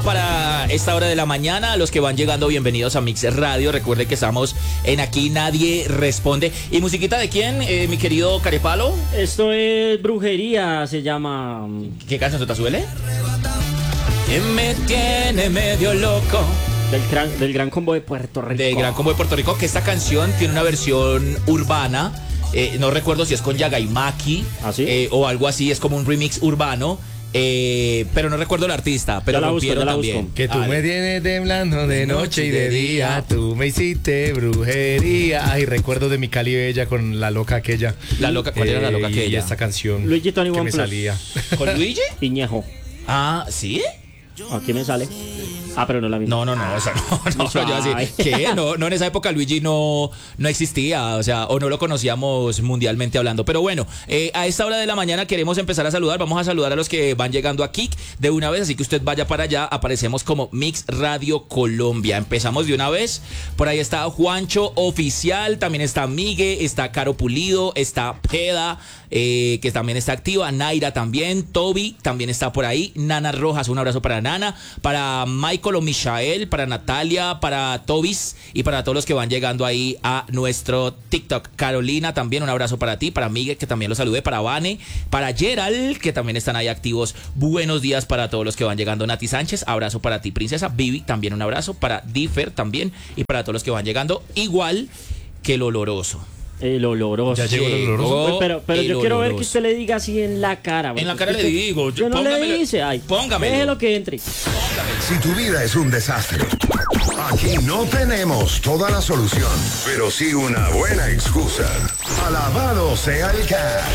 Para esta hora de la mañana, a los que van llegando, bienvenidos a Mix Radio. Recuerden que estamos en Aquí Nadie Responde. ¿Y musiquita de quién, mi querido Carepalo? Esto es Brujería, se llama. ¿Qué canción te suele? Que me tiene medio loco. Del Gran Combo de Puerto Rico. Del Gran Combo de Puerto Rico, que esta canción tiene una versión urbana. No recuerdo si es con Yagaimaki. ¿Ah, sí? O algo así, es como un remix urbano. Pero no recuerdo el artista, pero rompieron también. Que tú me tienes temblando de noche y de día, tú me hiciste brujería. Ay, recuerdo de mi Cali Bella con la loca aquella. La loca, ¿cuál era la loca aquella? Y esta canción Luigi Tony que One me Plus. salía. ¿Con Luigi? Piñejo. Ah, ¿sí? Aquí me sale. Ah, pero no la vi. No, o sea, no, yo así, ¿qué? No, en esa época Luigi no existía, o sea, o no lo conocíamos mundialmente hablando. Pero bueno, a esta hora de la mañana queremos empezar a saludar. Vamos a saludar a los que van llegando aquí de una vez, así que usted vaya para allá. Aparecemos como Mix Radio Colombia. Empezamos de una vez. Por ahí está Juancho Oficial, también está Migue, está Caro Pulido, está Peda, que también está activa, Naira también, Toby también está por ahí, Nana Rojas, un abrazo para Nana, para Michael o Michael, para Natalia, para Tobis y para todos los que van llegando ahí a nuestro TikTok. Carolina también, un abrazo para ti, para Miguel, que también lo saludé, para Vane, para Gerald, que también están ahí activos. Buenos días para todos los que van llegando. Nati Sánchez, abrazo para ti, princesa. Vivi, también un abrazo, para Differ también, y para todos los que van llegando, igual que el oloroso. El oloroso. Ya llegó el oloroso. Pero yo quiero ver que usted le diga así en la cara. En la cara le digo. Yo no le dice, ay, póngamelo. déjelo que entre. Si tu vida es un desastre, aquí no tenemos toda la solución, pero sí una buena excusa. Alabado sea el cash.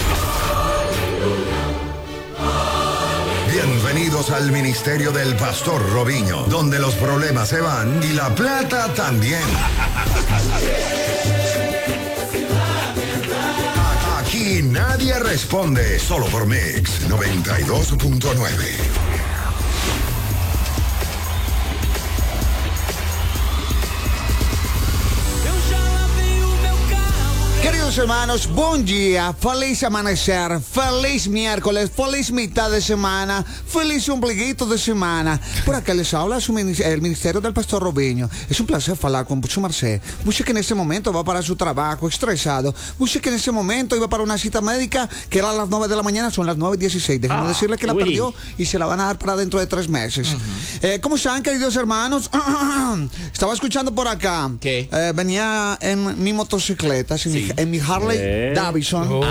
Bienvenidos al ministerio del Pastor Robinho, donde los problemas se van y la plata también. Aquí nadie responde, solo por Mix 92.9. Queridos hermanos, buen día, feliz amanecer, feliz miércoles, feliz mitad de semana, feliz ombliguito de semana. Por acá les habla el ministerio del Pastor Robinho. Es un placer hablar con su merced. Usted que en este momento va para su trabajo estresado, usted que en este momento iba para una cita médica que era a las 9 de la mañana, son las 9:16. Déjenme decirle que la perdió y se la van a dar para dentro de 3 meses. ¿Cómo están, queridos hermanos? Estaba escuchando por acá. ¿Qué? Venía en mi motocicleta, en mi Harley Davidson.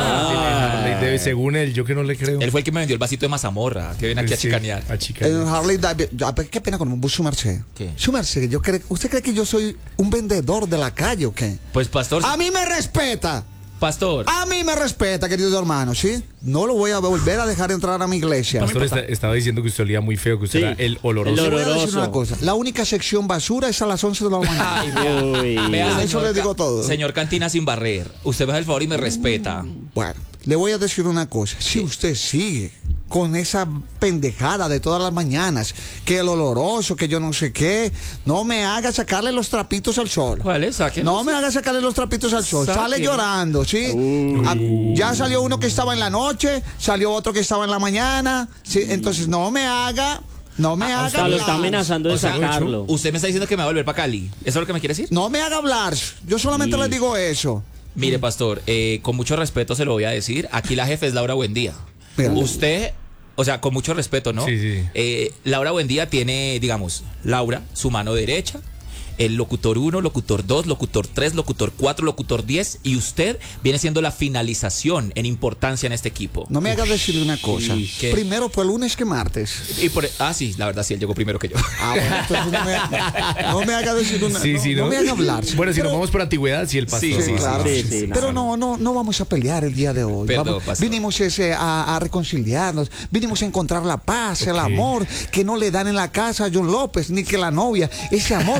Según él, yo que no le creo. Él fue el que me vendió el vasito de mazamorra, que viene aquí a chicanear. En Harley Davidson. Qué pena con su merced. ¿Qué? Su merced, ¿usted cree que yo soy un vendedor de la calle o qué? Pues, pastor. A mí me respeta. Pastor. A mí me respeta, querido hermano, ¿sí? No lo voy a volver a dejar entrar a mi iglesia. Pastor estaba diciendo que usted olía muy feo, que usted era el oloroso. Le voy a decir una cosa. La única sección basura es a las 11 de la mañana. Ay, vea, eso le digo todo. Señor Cantina sin barrer, usted me hace el favor y me respeta. Bueno, le voy a decir una cosa. Si usted sigue con esa pendejada de todas las mañanas, que el oloroso, que yo no sé qué, no me haga sacarle los trapitos al sol. ¿Cuál es? No me haga sacarle los trapitos al sol. Sale llorando, ¿sí? Ya salió uno que estaba en la noche, salió otro que estaba en la mañana, ¿sí? Entonces no me haga Hasta lo está amenazando de sacarlo. Usted me está diciendo que me va a volver para Cali. ¿Eso es lo que me quiere decir? No me haga hablar. Yo solamente le digo eso. Mire, pastor, con mucho respeto se lo voy a decir. Aquí la jefe es Laura Buendía. Pero usted, o sea, con mucho respeto, ¿no? Sí. Laura Buendía tiene, digamos, Laura, su mano derecha, el locutor 1, locutor 2, locutor 3, locutor 4, locutor 10, y usted viene siendo la finalización en importancia en este equipo. No me haga decir una cosa. ¿Qué? Primero fue lunes que martes. Sí, la verdad sí, él llegó primero que yo. Bueno, entonces no me haga decir una cosa. No me haga hablar. Bueno, si nos vamos por antigüedad, sí, el pastor. Sí, claro. Sí, pero no vamos a pelear el día de hoy. Perdón, pastor. Vinimos a reconciliarnos, vinimos a encontrar la paz, el amor que no le dan en la casa a John López, ni que la novia. Ese amor venimos a encontrar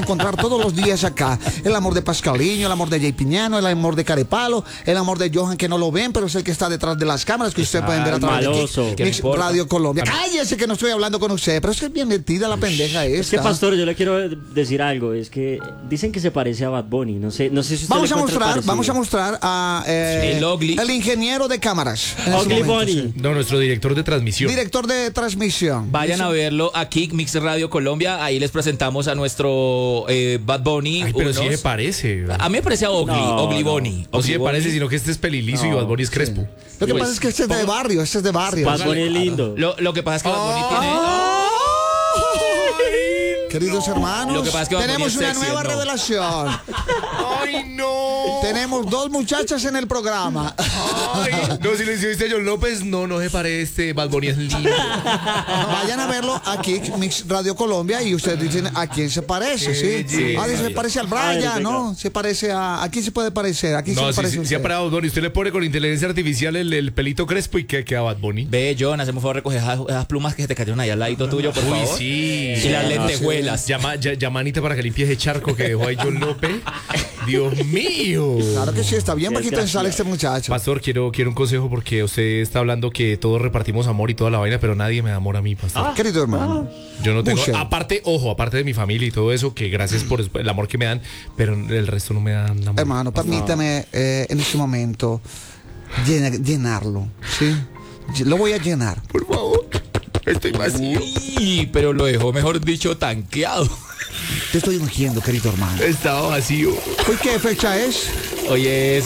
encontrar todos los días acá. El amor de Pascaliño, el amor de Jay Piñano, el amor de Carepalo, el amor de Johan, que no lo ven, pero es el que está detrás de las cámaras, que ustedes pueden ver a través maloso. de Mix Radio Colombia. Cállese que no estoy hablando con usted, pero es que es bien metida la pendeja esta. Es que, pastor, yo le quiero decir algo. Es que dicen que se parece a Bad Bunny. No sé si usted vamos a mostrar a el ingeniero de cámaras. Ugly Bunny. Sí. No, nuestro director de transmisión. Director de transmisión. Vayan a verlo aquí, Mix Radio Colombia. Ahí les presentamos a nuestro Bad Bunny. Ay, pero sí me parece. A mí me parece a Ugly Bunny. No sí me parece, sino que este es peliliso y Bad Bunny es crespo. Lo que pasa es que este es de barrio, Bad Bunny es lindo. Lo que pasa es que Bad Bunny tiene... Queridos hermanos, Lo que pasa es que Bad Bunny tenemos es una sexy, nueva ¿no? revelación. ¡Ay, no! Tenemos 2 muchachas en el programa. Ay, no, si le hiciste a John López, no se parece. Bad Bunny es lindo. Vayan a verlo aquí, Mix Radio Colombia, y ustedes dicen a quién se parece, ¿sí? Sí. Se parece al Brian, ¿no? Se parece a quién se puede parecer. ¿A quién se No, parece si ha parado Bad Bunny. Usted le pone con inteligencia artificial el pelito crespo y queda Bad Bunny. Ve, John, hacemos favor de recoger esas plumas que se te cayeron ahí al ladito tuyo, por favor. Sí. Y las lentejuelas. Llama a Anita para que limpie ese charco que dejó ahí John López. Dios mío. Claro que sí, está bien bajito en sal este muchacho. Pastor, quiero un consejo porque usted está hablando que todos repartimos amor y toda la vaina, pero nadie me da amor a mí, pastor. Querido hermano. Yo no tengo, Mucho. aparte de mi familia y todo eso, que gracias por el amor que me dan, pero el resto no me dan amor. Hermano, permítame en este momento llenarlo, ¿sí? Lo voy a llenar. Por favor, estoy vacío. Uy, pero lo dejó, mejor dicho, tanqueado. Te estoy ungiendo, querido hermano. Estaba vacío. ¿Hoy qué fecha es? Hoy es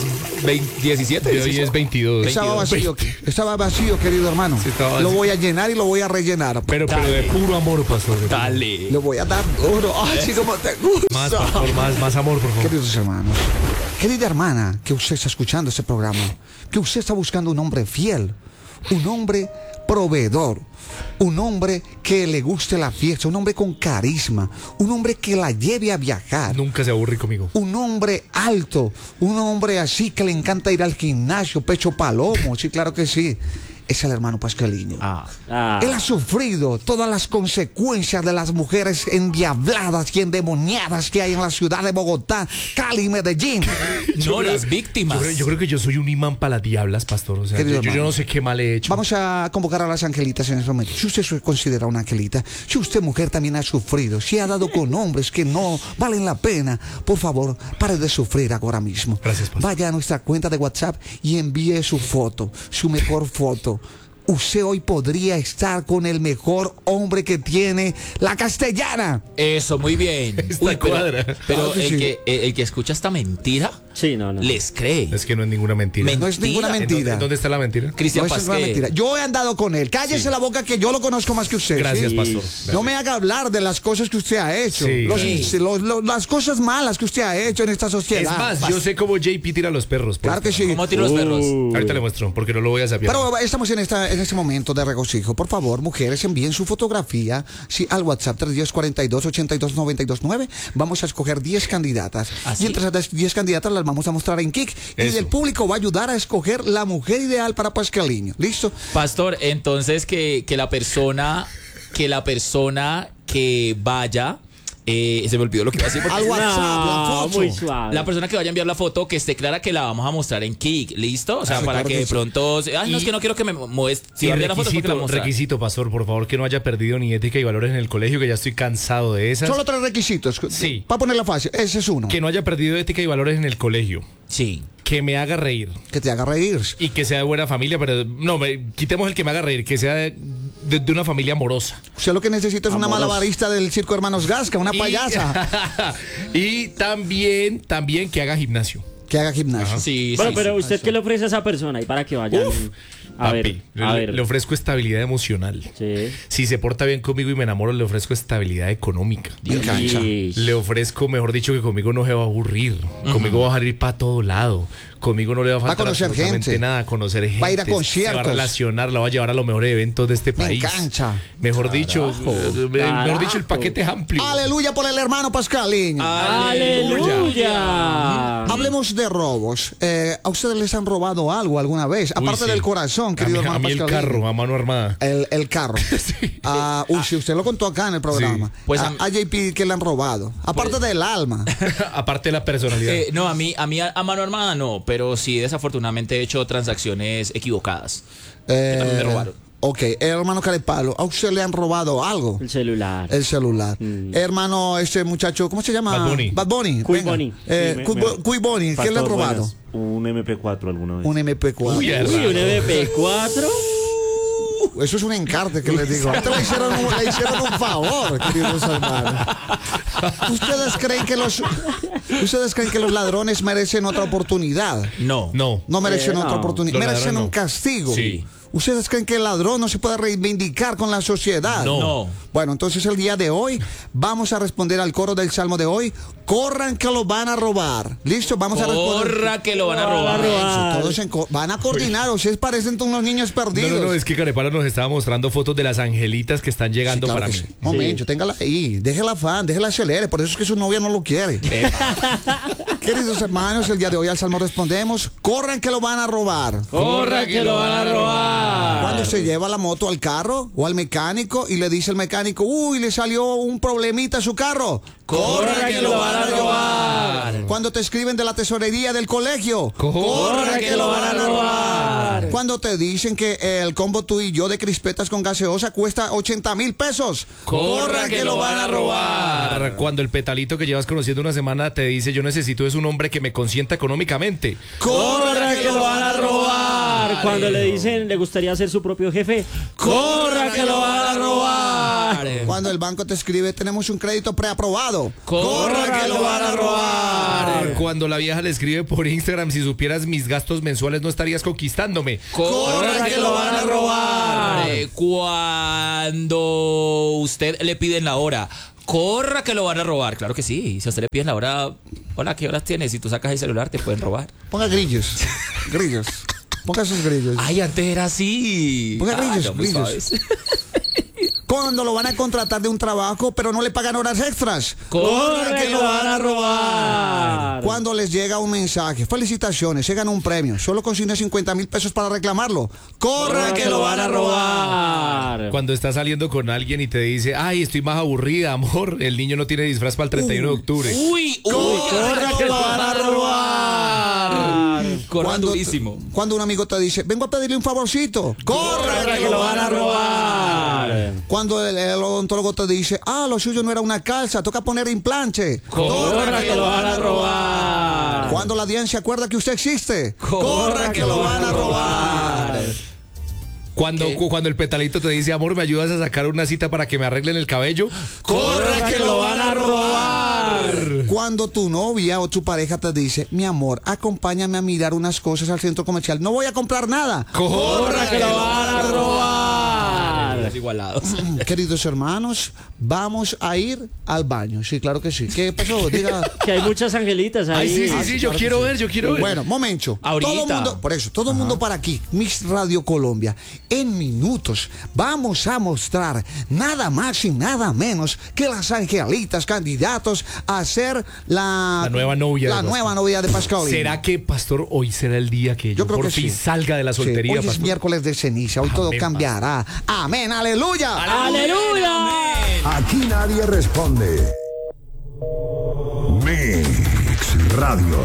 17. Y hoy es 22. Estaba vacío, querido hermano. Sí, estaba vacío. Lo voy a llenar y lo voy a rellenar. Pero de puro amor, pastor. Dale. Le voy a dar duro. Así como te gusta. Más, pastor, más amor, por favor. Queridos hermanos, querida hermana, que usted está escuchando este programa, que usted está buscando un hombre fiel, un hombre proveedor, un hombre que le guste la fiesta, un hombre con carisma, un hombre que la lleve a viajar. Nunca se aburre conmigo. Un hombre alto, un hombre así que le encanta ir al gimnasio, pecho palomo, sí, claro que sí. Es el hermano Pascaliño. Él ha sufrido todas las consecuencias de las mujeres endiabladas y endemoniadas que hay en la ciudad de Bogotá, Cali, Medellín. No, las víctimas. Yo creo que yo soy un imán para las diablas, pastor. O sea, yo no sé qué mal he hecho. Vamos a convocar a las angelitas en este momento. Si usted se considera una angelita, si usted mujer también ha sufrido, si ha dado con hombres que no valen la pena, por favor, pare de sufrir ahora mismo. Gracias, pastor. Vaya a nuestra cuenta de WhatsApp y envíe su foto, su mejor foto. Usted hoy podría estar con el mejor hombre que tiene la castellana. Eso, muy bien. Esta cuadra. Pero Claro que sí. el que escucha esta mentira, Sí, no. les cree. Es que no es ninguna mentira. No es ninguna mentira. ¿Dónde está la mentira? Cristian No, eso es una Pasquel. mentira. Yo he andado con él. Cállese la boca que yo lo conozco más que usted. Gracias, ¿sí? pastor. No me haga hablar de las cosas que usted ha hecho. Sí. Las cosas malas que usted ha hecho en esta sociedad. Es más, yo sé cómo JP tira a los perros. Claro que sí. ¿Cómo tiro los perros? Ahorita le muestro, porque no lo voy a saber. Pero estamos en este momento de regocijo. Por favor, mujeres, envíen su fotografía al WhatsApp 310-42-82-92-9. Vamos a escoger 10 candidatas. ¿Ah, Y entre esas 10 candidatas las vamos a mostrar en Kik. Y Eso. el público va a ayudar a escoger la mujer ideal para Pascaliño. ¿Listo? Pastor, entonces que la persona que vaya, se me olvidó lo que iba a decir. porque- Al WhatsApp, la No, foto. muy suave. La persona que vaya a enviar la foto, que esté clara que la vamos a mostrar en Kik, ¿listo? O sea, Sí, para claro que que de sí. pronto... Ay, no, es que no quiero que me muestre. Si va a enviar la foto, es porque la vamos a mostrar. requisito, pastor, por favor, que no haya perdido ni ética y valores en el colegio, que ya estoy cansado de esas. Solo 3 requisitos. Sí. Para ponerla fácil. Ese es uno. Que no haya perdido ética y valores en el colegio. Sí. Que me haga reír. Que te haga reír. Y que sea de buena familia, pero no, quitemos el que me haga reír, que sea de una familia amorosa. Usted lo que necesita es una Amoroso. malabarista del Circo Hermanos Gasca, una payasa. Y también que haga gimnasio. Que haga gimnasio. Sí, Bueno, sí, pero sí. ¿usted qué le ofrece a esa persona? Y para que vayan a Papi, ver. le ofrezco estabilidad emocional. Sí. Si se porta bien conmigo y me enamoro, le ofrezco estabilidad económica. Me cancha. Y- Le ofrezco, mejor dicho, que conmigo no se va a aburrir. Conmigo va a ir para todo lado. Conmigo no le va a Va a faltar conocer absolutamente gente. nada, a conocer gente. Va a ir a Se va a conciertos. relacionar, la va a llevar a los mejores eventos de este Me país. engancha. Mejor dicho, mejor dicho, el paquete es amplio. Aleluya por el hermano Pascalín. ¡Aleluya! Hablemos de robos. ¿A ustedes les han robado algo alguna vez? Uy, Aparte sí. del corazón, querido a hermano mí el Pascalín. carro, a mano armada. El carro. Si usted lo contó acá en el programa. Sí. Pues a JP que le han robado. Aparte del alma. Aparte de la personalidad. No, a mí a mano armada no, pero sí desafortunadamente he hecho transacciones equivocadas. Que también me robaron. Ok, hermano Carepalo, ¿a usted le han robado algo? El celular. El celular. Hermano, este muchacho, ¿cómo se llama? Bad Bunny. Bad Bunny. Cuy venga. Bunny. Cuy Bunny, ¿qué le han Pastor, robado? buenas. Un MP4 alguna vez. Un MP4. Uy, es Uy, un raro. MP4. Eso es un encarte que le digo. Te le hicieron un favor, queridos hermanos. ¿Ustedes creen que los ladrones merecen otra oportunidad? No. No. No merecen No. otra oportunidad. Los Merecen ladrones un no. castigo. Sí. ¿Ustedes creen que el ladrón no se puede reivindicar con la sociedad? No. Bueno, entonces el día de hoy vamos a responder al coro del salmo de hoy. Corran que lo van a robar. ¿Listo? Vamos a responder. Corra que lo van a robar. Eso, todos van a coordinar. Ustedes parecen unos niños perdidos. No, es que Carepalo nos estaba mostrando fotos de las angelitas que están llegando Claro para que mí. sí. Momento, téngala ahí. Déjela fan, déjela acelere. Por eso es que su novia no lo quiere. Queridos hermanos, el día de hoy al salmo respondemos. Corran que lo van a robar. ¡Corra que lo van a robar! Cuando se lleva la moto al carro o al mecánico y le dice al mecánico, uy, le salió un problemita a su carro. Corra que lo van a robar. Cuando te escriben de la tesorería del colegio. Corra que lo van a robar. Cuando te dicen que el combo tú y yo de crispetas con gaseosa cuesta 80,000 pesos. Corra que lo van a robar. Cuando el petalito que llevas conociendo una semana te dice, yo necesito es un hombre que me consienta económicamente. ¡Corra que lo van a robar! Cuando le dicen le gustaría ser su propio jefe. ¡Corra que lo van a robar! Cuando el banco te escribe, tenemos un crédito preaprobado. Corra que lo van a robar. Cuando la vieja le escribe por Instagram, si supieras mis gastos mensuales no estarías conquistándome. Corra que lo van a robar. Cuando usted le piden la hora. Corra que lo van a robar. Claro que sí. Si a usted le piden la hora, hola, ¿qué horas tienes? Si tú sacas el celular, te pueden robar. Ponga grillos. Grillos. Ponga esos grillos. Ay, antes era así. Ponga grillos, no, muy grillos. suaves. Cuando lo van a contratar de un trabajo, pero no le pagan horas extras. ¡Corra que lo van a robar! Cuando les llega un mensaje, felicitaciones, se ganó un premio, solo consigne 50,000 pesos para reclamarlo. ¡Corra que lo van a robar! Cuando estás saliendo con alguien y te dice, ay, estoy más aburrida, amor, el niño no tiene disfraz para el 31 de octubre. Uy, ¡Corra que lo van a robar! Corra durísimo. Cuando un amigo te dice, vengo a pedirle un favorcito. ¡Corra que lo van a robar! Cuando el odontólogo te dice, lo suyo no era una calza, toca poner implante. ¡Corra que lo van a robar! Cuando la DIAN se acuerda que usted existe. Corra que lo van a robar. Cuando el petalito te dice, amor, ¿me ayudas a sacar una cita para que me arreglen el cabello? Corra que lo van a robar. Cuando tu novia o tu pareja te dice, mi amor, acompáñame a mirar unas cosas al centro comercial, no voy a comprar nada. ¡Corra que lo van a robar! Igualados. Queridos hermanos, vamos a ir al baño. Sí, claro que sí. ¿Qué pasó? Diga. Que hay muchas angelitas ahí. Ay, sí, yo quiero ver. Bueno, momento. Ahorita. Todo mundo, por eso, todo el mundo para aquí, Miss Radio Colombia. En minutos vamos a mostrar nada más y nada menos que las angelitas candidatos a ser la nueva novia de La Pascal. nueva novia de Pascal. ¿Será que, pastor, hoy será el día que yo creo por que fin sí. salga de la soltería, Hoy es pastor? miércoles de ceniza, hoy todo Amén, cambiará. Amén, aleluya. ¡Aleluya! Aquí nadie responde. Mix Radio.